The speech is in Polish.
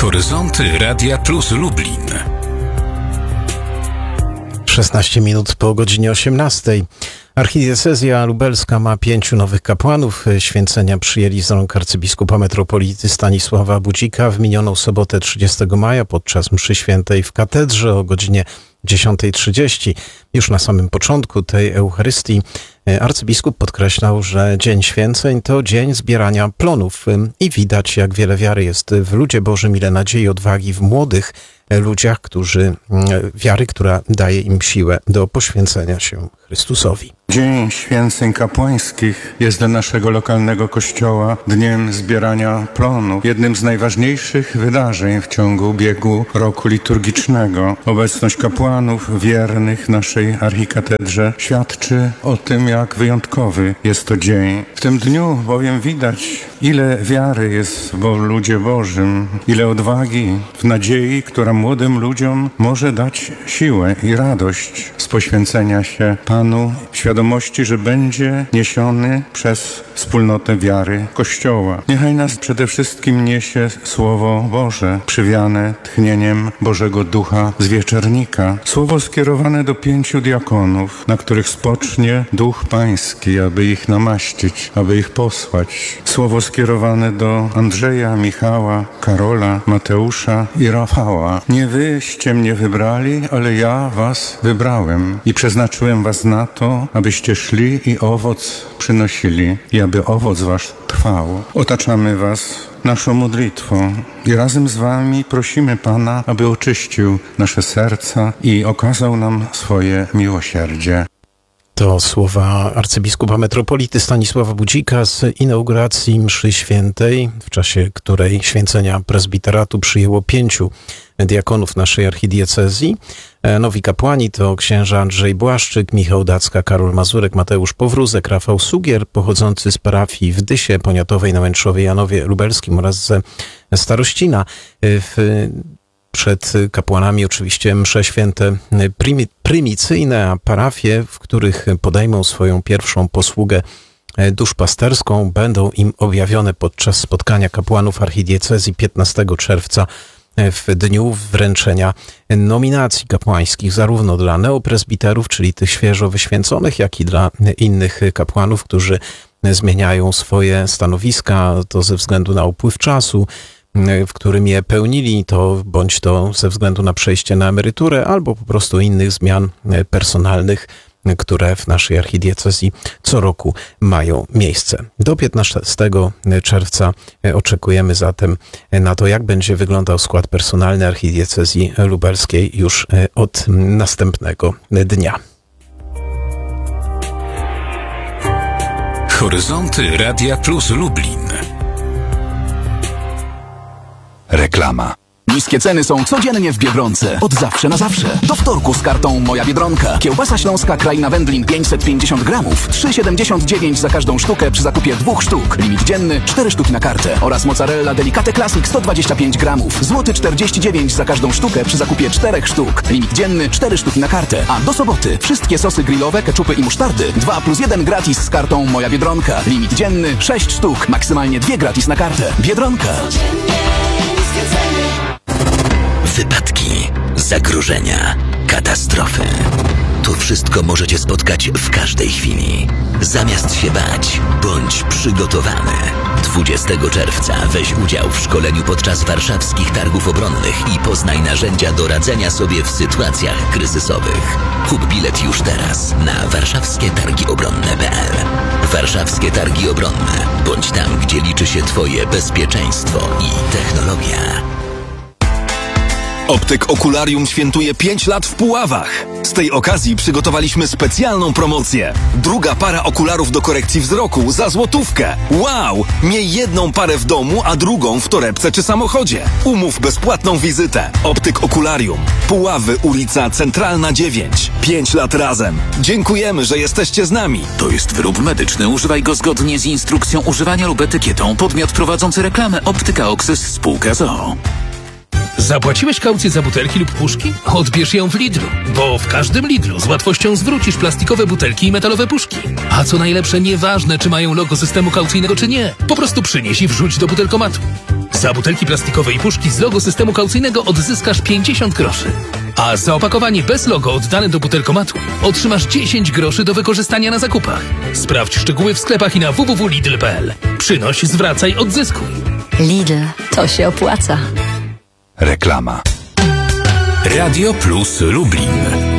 Horyzonty Radia Plus Lublin. 16 minut po godzinie 18. Archidiecezja lubelska ma 5 nowych kapłanów. Święcenia przyjęli z rąk arcybiskupa metropolity Stanisława Budzika w minioną sobotę 30 maja podczas mszy świętej w katedrze o godzinie 10:30. Już na samym początku tej Eucharystii arcybiskup podkreślał, że Dzień Święceń to dzień zbierania plonów i widać, jak wiele wiary jest w ludzie Bożym, ile nadziei i odwagi w młodych ludziach, wiary, która daje im siłę do poświęcenia się Chrystusowi. Dzień Święceń Kapłańskich jest dla naszego lokalnego kościoła dniem zbierania plonów, jednym z najważniejszych wydarzeń w ciągu ubiegu roku liturgicznego. Obecność kapłanów wiernych naszej archikatedrze świadczy o tym, jak wyjątkowy jest to dzień. W tym dniu bowiem widać, ile wiary jest w ludzie Bożym, ile odwagi w nadziei, która młodym ludziom może dać siłę i radość z poświęcenia się Panu, świadomości, że będzie niesiony przez wspólnotę wiary Kościoła. Niechaj nas przede wszystkim niesie Słowo Boże, przywiane tchnieniem Bożego Ducha z wieczernika. Słowo skierowane do 5 diakonów, na których spocznie Duch Pański, aby ich namaścić, aby ich posłać. Słowo skierowane do Andrzeja, Michała, Karola, Mateusza i Rafała. Nie wyście mnie wybrali, ale ja was wybrałem i przeznaczyłem was na to, abyście szli i owoc przynosili i aby owoc wasz trwał. Otaczamy was naszą modlitwą i razem z wami prosimy Pana, aby oczyścił nasze serca i okazał nam swoje miłosierdzie. To słowa arcybiskupa metropolity Stanisława Budzika z inauguracji mszy świętej, w czasie której święcenia prezbiteratu przyjęło 5 diakonów naszej archidiecezji. Nowi kapłani to księża Andrzej Błaszczyk, Michał Dacka, Karol Mazurek, Mateusz Powrózek, Rafał Sugier, pochodzący z parafii w Dysie, Poniatowej, Nałęczowej, Janowie Lubelskim oraz ze Starościna. Przed kapłanami oczywiście msze święte prymicyjne, a parafie, w których podejmą swoją pierwszą posługę duszpasterską, będą im objawione podczas spotkania kapłanów archidiecezji 15 czerwca w dniu wręczenia nominacji kapłańskich, zarówno dla neopresbiterów, czyli tych świeżo wyświęconych, jak i dla innych kapłanów, którzy zmieniają swoje stanowiska, to ze względu na upływ czasu, w którym je pełnili, bądź to ze względu na przejście na emeryturę, albo po prostu innych zmian personalnych, które w naszej archidiecezji co roku mają miejsce. Do 15 czerwca oczekujemy zatem na to, jak będzie wyglądał skład personalny archidiecezji lubelskiej już od następnego dnia. Horyzonty Radia Plus Lublin. Reklama. Niskie ceny są codziennie w Biedronce. Od zawsze na zawsze. Do wtorku z kartą Moja Biedronka. Kiełbasa śląska Kraina Wędlin 550 gramów. 3,79 za każdą sztukę przy zakupie 2 sztuk. Limit dzienny 4 sztuki na kartę. Oraz mozzarella Delicate Classic 125 gramów. Złoty 49 za każdą sztukę przy zakupie 4 sztuk. Limit dzienny 4 sztuki na kartę. A do soboty wszystkie sosy grillowe, keczupy i musztardy 2+1 gratis z kartą Moja Biedronka. Limit dzienny 6 sztuk. Maksymalnie 2 gratis na kartę. Biedronka. Wypadki, zagrożenia, katastrofy. To wszystko możecie spotkać w każdej chwili. Zamiast się bać, bądź przygotowany. 20 czerwca weź udział w szkoleniu podczas warszawskich targów obronnych i poznaj narzędzia do radzenia sobie w sytuacjach kryzysowych. Kup bilet już teraz na warszawskietargiobronne.pl. Warszawskie Targi Obronne. Bądź tam, gdzie liczy się Twoje bezpieczeństwo i technologia. Optyk Okularium świętuje 5 lat w Puławach. Z tej okazji przygotowaliśmy specjalną promocję. 2 para okularów do korekcji wzroku za złotówkę. Wow! Miej 1 parę w domu, a drugą w torebce czy samochodzie. Umów bezpłatną wizytę. Optyk Okularium. Puławy, ulica Centralna 9. 5 lat razem. Dziękujemy, że jesteście z nami. To jest wyrób medyczny. Używaj go zgodnie z instrukcją używania lub etykietą. Podmiot prowadzący reklamę Optyka Oxys Spółka z.o.o. Zapłaciłeś kaucję za butelki lub puszki? Odbierz ją w Lidlu, bo w każdym Lidlu z łatwością zwrócisz plastikowe butelki i metalowe puszki. A co najlepsze, nieważne, czy mają logo systemu kaucyjnego, czy nie. Po prostu przynieś i wrzuć do butelkomatu. Za butelki plastikowe i puszki z logo systemu kaucyjnego odzyskasz 50 groszy. A za opakowanie bez logo oddane do butelkomatu otrzymasz 10 groszy do wykorzystania na zakupach. Sprawdź szczegóły w sklepach i na www.lidl.pl. Przynoś, zwracaj, odzyskuj. Lidl, to się opłaca. Reklama. Radio Plus Lublin.